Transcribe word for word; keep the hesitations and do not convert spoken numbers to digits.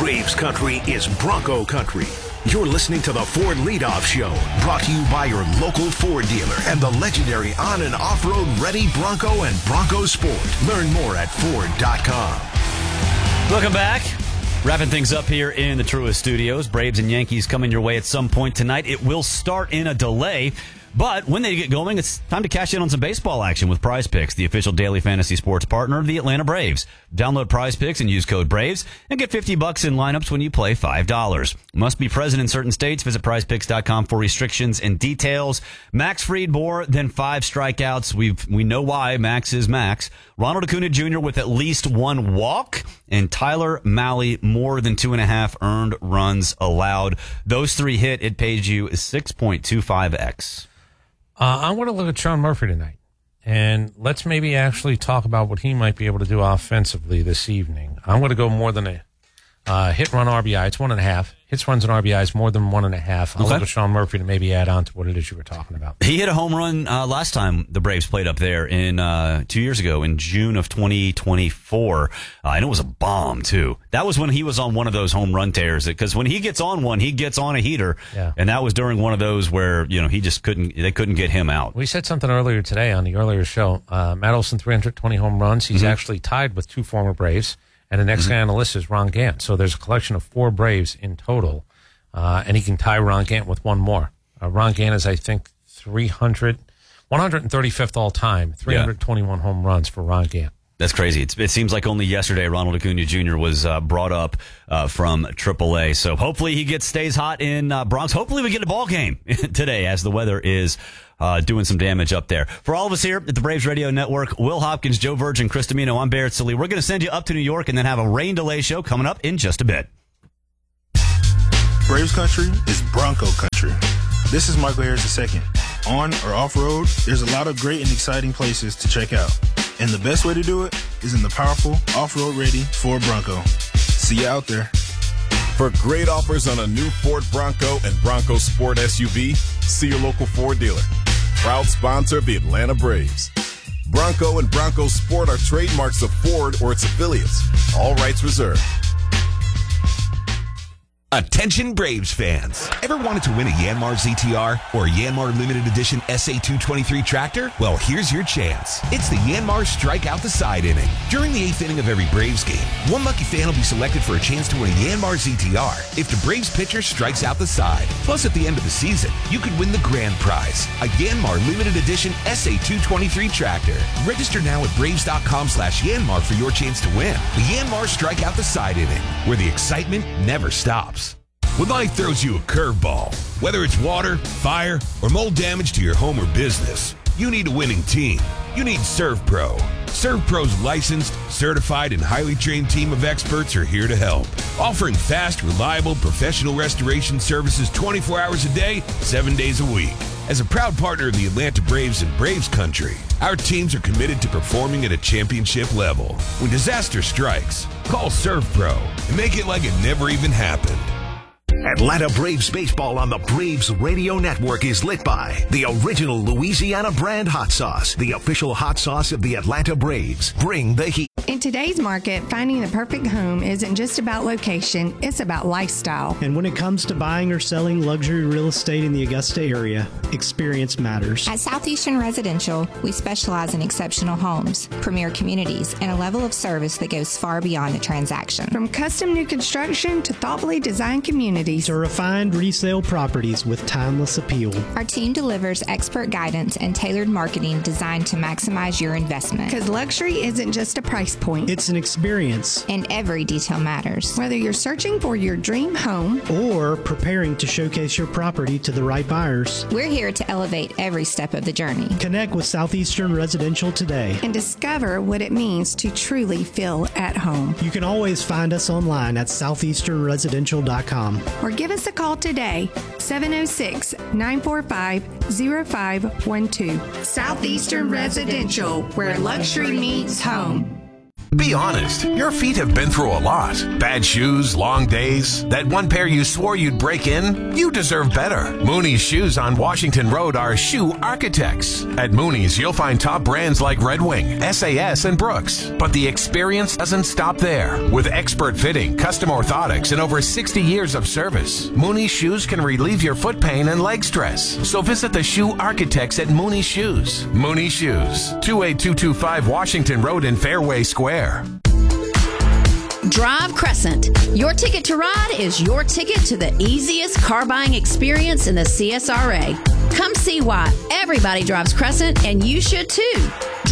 Braves country is Bronco country. You're listening to the Ford Leadoff Show, brought to you by your local Ford dealer and the legendary on- and off-road ready Bronco and Bronco Sport. Learn more at Ford dot com. Welcome back. Wrapping things up here in the Truist Studios. Braves and Yankees coming your way at some point tonight. It will start in a delay. But when they get going, it's time to cash in on some baseball action with Prize Picks, the official daily fantasy sports partner of the Atlanta Braves. Download Prize Picks and use code BRAVES and get fifty bucks in lineups when you play five dollars. Must be present in certain states. Visit prize picks dot com for restrictions and details. Max Fried more than five strikeouts. We've, we know why Max is Max. Ronald Acuna Junior with at least one walk. And Tyler Mahle more than two and a half earned runs allowed. Those three hit. It pays you six point two five x. Uh, I want to look at Sean Murphy tonight, and let's maybe actually talk about what he might be able to do offensively this evening. I'm going to go more than a uh, hit-run R B I. It's one and a half. Hits, runs, and R B Is more than one and a half. I'll Okay. look at Sean Murphy to maybe add on to what it is you were talking about. He hit a home run uh, last time the Braves played up there in uh, two years ago in June of twenty twenty-four. Uh, and it was a bomb, too. That was when he was on one of those home run tears. Because when he gets on one, he gets on a heater. Yeah. And that was during one of those where, you know, he just couldn't, they couldn't get him out. We said something earlier today on the earlier show. Uh, Matt Olson, three hundred twenty home runs. He's Mm-hmm. actually tied with two former Braves. And the next Mm-hmm. guy on the list is Ron Gant. So there's a collection of four Braves in total. Uh, and he can tie Ron Gant with one more. Uh, Ron Gant is, I think, three hundred, one hundred thirty-fifth all time, three hundred twenty-one yeah. home runs for Ron Gant. That's crazy. It's, it seems like only yesterday Ronald Acuna Junior was uh, brought up uh, from triple A. So hopefully he gets stays hot in uh, Bronx. Hopefully we get a ball game today as the weather is uh, doing some damage up there. For all of us here at the Braves Radio Network, Will Hopkins, Joe Virgin, Chris Domino, I'm Barrett Silly. We're going to send you up to New York and then have a rain delay show coming up in just a bit. Braves country is Bronco country. This is Michael Harris the second. On or off-road, there's a lot of great and exciting places to check out. And the best way to do it is in the powerful, off-road ready Ford Bronco. See you out there. For great offers on a new Ford Bronco and Bronco Sport S U V, see your local Ford dealer. Proud sponsor of the Atlanta Braves. Bronco and Bronco Sport are trademarks of Ford or its affiliates. All rights reserved. Attention Braves fans. Ever wanted to win a Yanmar Z T R or a Yanmar Limited Edition S A two twenty-three tractor? Well, here's your chance. It's the Yanmar Strike Out the Side inning. During the eighth inning of every Braves game, one lucky fan will be selected for a chance to win a Yanmar Z T R if the Braves pitcher strikes out the side. Plus, at the end of the season, you could win the grand prize, a Yanmar Limited Edition S A two twenty-three tractor. Register now at braves.com slash Yanmar for your chance to win the Yanmar Strike Out the Side inning, where the excitement never stops. When life throws you a curveball, whether it's water, fire, or mold damage to your home or business, you need a winning team. You need ServPro. ServPro's licensed, certified, and highly trained team of experts are here to help, offering fast, reliable, professional restoration services twenty-four hours a day, seven days a week. As a proud partner of the Atlanta Braves and Braves Country, our teams are committed to performing at a championship level. When disaster strikes, call ServPro and make it like it never even happened. Atlanta Braves baseball on the Braves Radio Network is lit by the original Louisiana brand hot sauce, the official hot sauce of the Atlanta Braves. Bring the heat. In today's market, finding the perfect home isn't just about location, it's about lifestyle. And when it comes to buying or selling luxury real estate in the Augusta area, experience matters. At Southeastern Residential, we specialize in exceptional homes, premier communities, and a level of service that goes far beyond the transaction. From custom new construction to thoughtfully designed communities, to refined resale properties with timeless appeal. Our team delivers expert guidance and tailored marketing designed to maximize your investment. Because luxury isn't just a price point. It's an experience. And every detail matters. Whether you're searching for your dream home or preparing to showcase your property to the right buyers, we're here to elevate every step of the journey. Connect with Southeastern Residential today and discover what it means to truly feel at home. You can always find us online at southeastern residential dot com. Or give us a call today, seven oh six, nine four five, oh five one two. Southeastern Residential, where luxury meets home. Be honest, your feet have been through a lot. Bad shoes, long days, that one pair you swore you'd break in? You deserve better. Mooney's Shoes on Washington Road are shoe architects. At Mooney's, you'll find top brands like Red Wing, S A S, and Brooks. But the experience doesn't stop there. With expert fitting, custom orthotics, and over sixty years of service, Mooney's Shoes can relieve your foot pain and leg stress. So visit the shoe architects at Mooney's Shoes. Mooney's Shoes, two eight two two five Washington Road in Fairway Square. Drive Crescent. Your ticket to ride is your ticket to the easiest car buying experience in the C S R A. Come see why everybody drives Crescent, and you should too.